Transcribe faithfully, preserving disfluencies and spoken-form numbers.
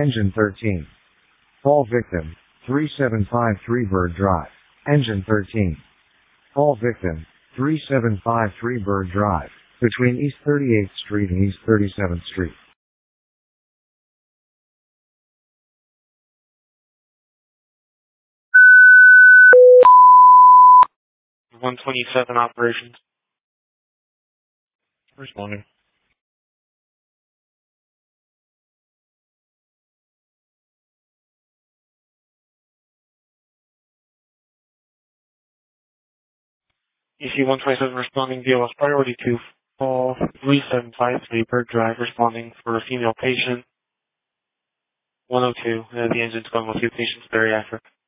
Engine thirteen. Fall victim, three seven five three Bird Drive. Engine thirteen. Fall victim, three seven five three Bird Drive, between East thirty-eighth Street and East thirty-seventh Street. one twenty-seven operations. Responding. E C one twenty-seven responding V O S priority to Fall three seven five three Bird Drive, responding for a female patient. one oh two. Uh, the engine's going with two patients bariatric.